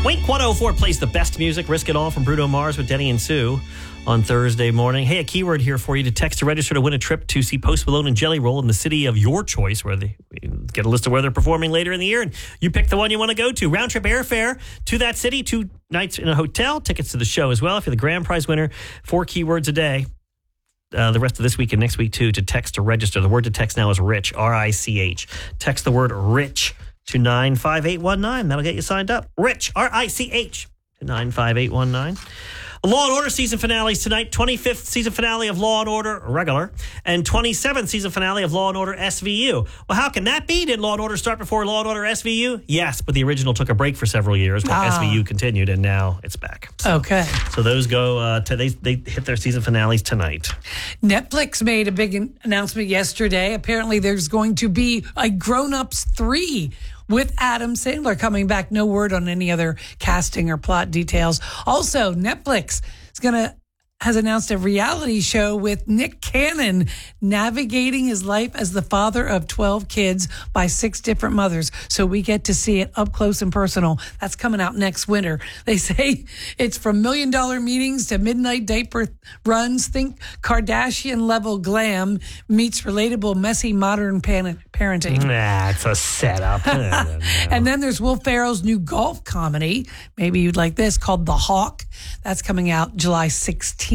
Wink 104 plays the best music. Risk It All from Bruno Mars with Denny and Sue on Thursday morning. Hey, a keyword here for you to text to register to win a trip to see Post Malone and Jelly Roll in the city of your choice, where they get a list of where they're performing later in the year, and you pick the one you want to go to. Round trip airfare to that city, 2 nights in a hotel, tickets to the show as well. If you're the grand prize winner, 4 keywords a day. The rest of this week and next week, too, to text to register. The word to text now is RICH, R-I-C-H. Text the word RICH to 95819. That'll get you signed up. RICH, R-I-C-H, to 95819. Law & Order season finales tonight. 25th season finale of Law & Order Regular and 27th season finale of Law & Order SVU. Well, how can that be? Did Law & Order start before Law & Order SVU? Yes, but the original took a break for several years while SVU continued, and now it's back. So those go they hit their season finales tonight. Netflix made a big announcement yesterday. Apparently there's going to be a Grown Ups 3 with Adam Sandler coming back. No word on any other casting or plot details. Also, Netflix has announced a reality show with Nick Cannon navigating his life as the father of 12 kids by 6 different mothers. So we get to see it up close and personal. That's coming out next winter. They say it's from $1 million meetings to midnight diaper runs. Think Kardashian level glam meets relatable, messy, modern parenting. Nah, it's a setup. And then there's Will Ferrell's new golf comedy. Maybe you'd like this, called The Hawk. That's coming out July 16th.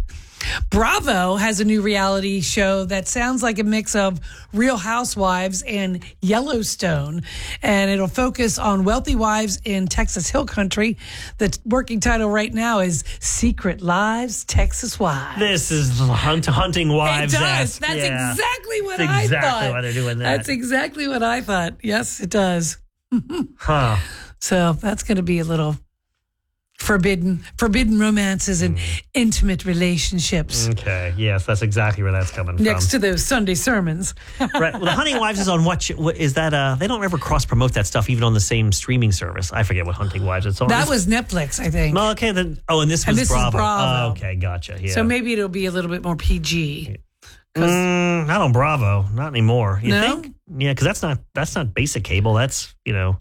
Bravo has a new reality show that sounds like a mix of Real Housewives and Yellowstone, and it'll focus on wealthy wives in Texas Hill Country. The working title right now is Secret Lives, Texas Wives. This is hunting wives. It does. That's exactly what I thought. Exactly why they're doing that. That's exactly what I thought. Yes, it does. Huh. So that's going to be a little forbidden romances and intimate relationships. Okay, yes, that's exactly where that's coming from. Next to those Sunday sermons. Right. Well, the Hunting Wives is on what is that? They don't ever cross promote that stuff even on the same streaming service. I forget what Hunting Wives it's on. That was Netflix, I think. No, okay, then. Oh, and this was Bravo. Is Bravo. Oh, okay, gotcha. Yeah. So maybe it'll be a little bit more PG. Not on Bravo, not anymore. You No? think? Yeah, because that's not basic cable. That's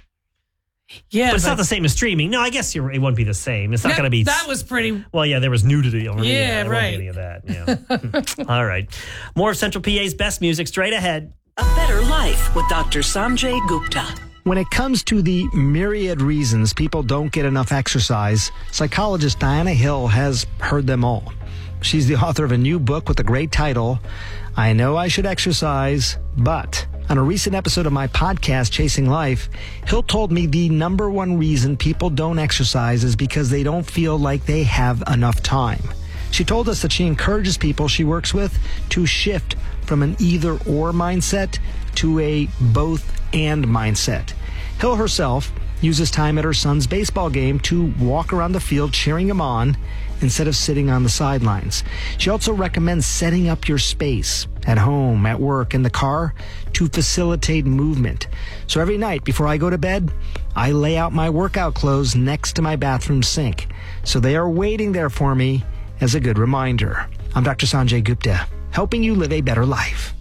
Yeah, but it's not the same as streaming. No, I guess it won't be the same. It's not going to be. That was pretty. Well, yeah, there was nudity. Yeah, right. Any of that. Yeah. All right. More of Central PA's best music straight ahead. A Better Life with Dr. Sanjay Gupta. When it comes to the myriad reasons people don't get enough exercise, psychologist Diana Hill has heard them all. She's the author of a new book with a great title, I Know I Should Exercise, But... On a recent episode of my podcast, Chasing Life, Hill told me the number one reason people don't exercise is because they don't feel like they have enough time. She told us that she encourages people she works with to shift from an either-or mindset to a both-and mindset. Hill herself uses time at her son's baseball game to walk around the field cheering him on instead of sitting on the sidelines. She also recommends setting up your space at home, at work, in the car to facilitate movement. So every night before I go to bed, I lay out my workout clothes next to my bathroom sink. So they are waiting there for me as a good reminder. I'm Dr. Sanjay Gupta, helping you live a better life.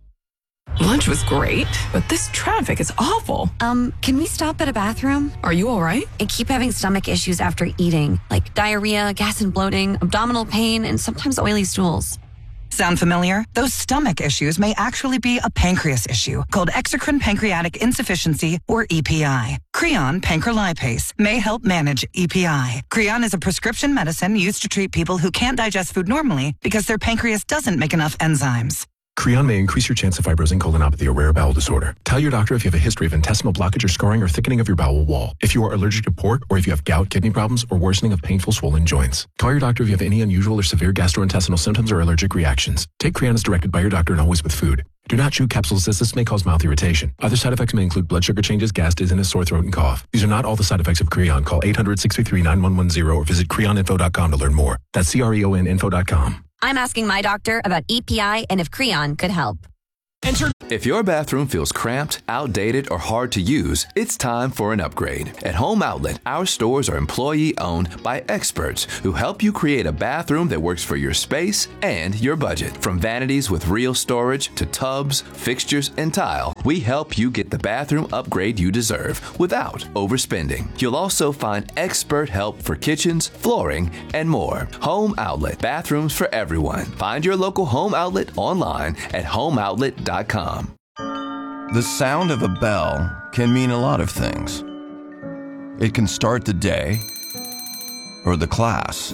Lunch was great, but this traffic is awful. Can we stop at a bathroom? Are you all right? I keep having stomach issues after eating, like diarrhea, gas and bloating, abdominal pain, and sometimes oily stools. Sound familiar? Those stomach issues may actually be a pancreas issue called exocrine pancreatic insufficiency, or EPI. Creon pancrelipase may help manage EPI. Creon is a prescription medicine used to treat people who can't digest food normally because their pancreas doesn't make enough enzymes. Creon may increase your chance of fibrosing colonopathy or rare bowel disorder. Tell your doctor if you have a history of intestinal blockage or scarring or thickening of your bowel wall, if you are allergic to pork, or if you have gout, kidney problems, or worsening of painful swollen joints. Call your doctor if you have any unusual or severe gastrointestinal symptoms or allergic reactions. Take Creon as directed by your doctor and always with food. Do not chew capsules as this may cause mouth irritation. Other side effects may include blood sugar changes, gas, dizziness, sore throat, and cough. These are not all the side effects of Creon. Call 800-633-9110 or visit creoninfo.com to learn more. That's CREONinfo.com. I'm asking my doctor about EPI and if Creon could help. If your bathroom feels cramped, outdated, or hard to use, it's time for an upgrade. At Home Outlet, our stores are employee-owned by experts who help you create a bathroom that works for your space and your budget. From vanities with real storage to tubs, fixtures, and tile, we help you get the bathroom upgrade you deserve without overspending. You'll also find expert help for kitchens, flooring, and more. Home Outlet, bathrooms for everyone. Find your local Home Outlet online at homeoutlet.com. The sound of a bell can mean a lot of things. It can start the day or the class,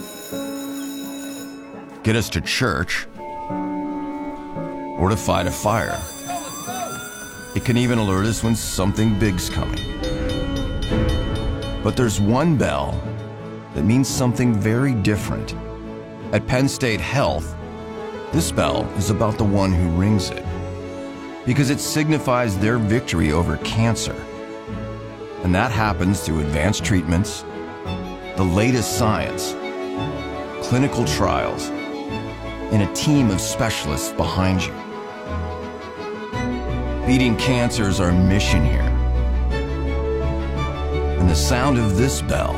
get us to church, or to fight a fire. It can even alert us when something big's coming. But there's one bell that means something very different. At Penn State Health, this bell is about the one who rings it, because it signifies their victory over cancer. And that happens through advanced treatments, the latest science, clinical trials, and a team of specialists behind you. Beating cancer is our mission here. And the sound of this bell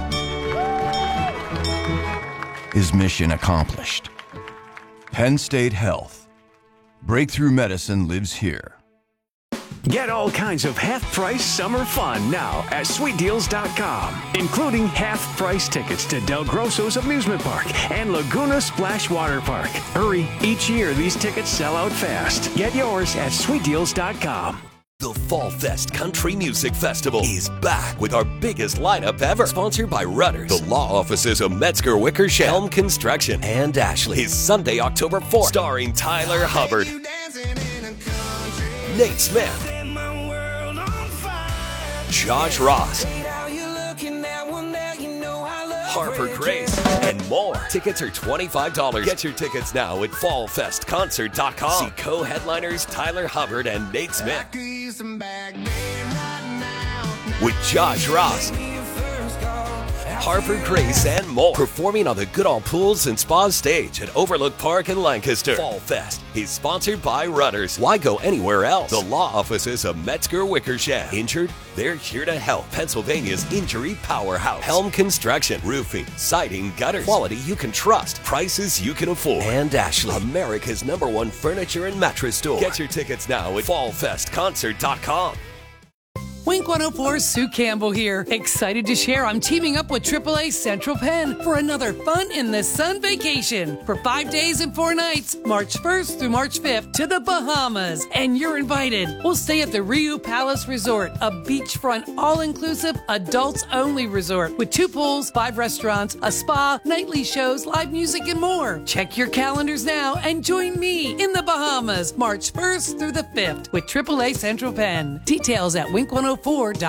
is mission accomplished. Penn State Health. Breakthrough medicine lives here. Get all kinds of half-price summer fun now at SweetDeals.com, including half-price tickets to Del Grosso's Amusement Park and Laguna Splash Water Park. Hurry, each year these tickets sell out fast. Get yours at SweetDeals.com. The Fall Fest Country Music Festival is back with our biggest lineup ever. Sponsored by Rudders, the law offices of Metzger Wickersham, Helm Construction, and Ashley. Is Sunday, October 4th. Starring Tyler Hubbard, Nate Smith, Josh Ross, Harper Grace, and more. Tickets are $25. Get your tickets now at fallfestconcert.com. See co-headliners Tyler Hubbard and Nate Smith. With Josh Ross, Harper Grace, and more. Performing on the Goodall Pools and Spa stage at Overlook Park in Lancaster. Fall Fest is sponsored by Rudders. Why go anywhere else? The law offices of Metzger Wickersham. Injured? They're here to help. Pennsylvania's injury powerhouse. Helm Construction. Roofing, siding, gutters. Quality you can trust. Prices you can afford. And Ashley, America's #1 furniture and mattress store. Get your tickets now at fallfestconcert.com. Wink 104's Sue Campbell here. Excited to share I'm teaming up with AAA Central Penn for another fun in the sun vacation for 5 days and 4 nights, March 1st through March 5th to the Bahamas. And you're invited. We'll stay at the Riu Palace Resort, a beachfront, all-inclusive, adults-only resort with 2 pools, 5 restaurants, a spa, nightly shows, live music, and more. Check your calendars now and join me in the Bahamas, March 1st through the 5th with AAA Central Penn. Details at Wink104.com.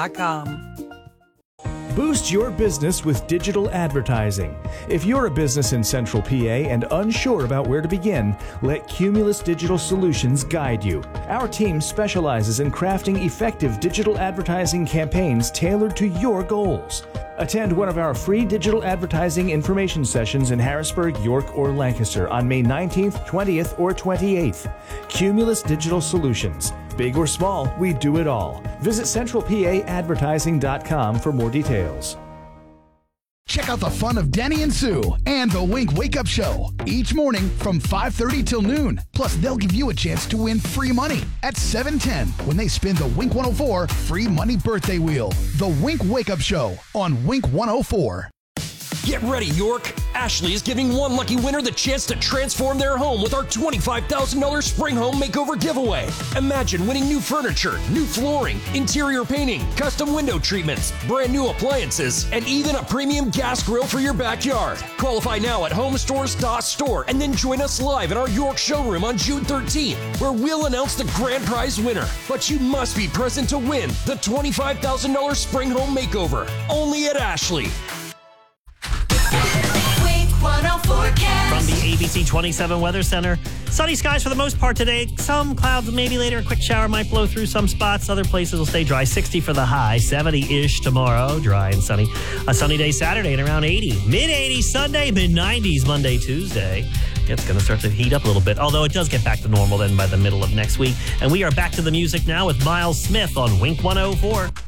Boost your business with digital advertising. If you're a business in Central PA and unsure about where to begin, let Cumulus Digital Solutions guide you. Our team specializes in crafting effective digital advertising campaigns tailored to your goals. Attend one of our free digital advertising information sessions in Harrisburg, York, or Lancaster on May 19th, 20th, or 28th. Cumulus Digital Solutions. Big or small, we do it all. Visit centralpaadvertising.com for more details. Check out the fun of Denny and Sue and the Wink Wake Up Show each morning from 5:30 till noon. Plus, they'll give you a chance to win free money at 7:10 when they spin the Wink 104 free money birthday wheel. The Wink Wake Up Show on Wink 104. Get ready, York! Ashley is giving one lucky winner the chance to transform their home with our $25,000 Spring Home Makeover giveaway. Imagine winning new furniture, new flooring, interior painting, custom window treatments, brand new appliances, and even a premium gas grill for your backyard. Qualify now at homestores.store and then join us live in our York showroom on June 13th, where we'll announce the grand prize winner. But you must be present to win the $25,000 Spring Home Makeover, only at Ashley. Wink 104 K. From the ABC 27 Weather Center, sunny skies for the most part today. Some clouds, maybe later. A quick shower might blow through some spots. Other places will stay dry. 60 for the high, 70-ish tomorrow. Dry and sunny. A sunny day Saturday and around 80. Mid-80s Sunday, mid-90s Monday, Tuesday. It's going to start to heat up a little bit, although it does get back to normal then by the middle of next week. And we are back to the music now with Miles Smith on Wink 104.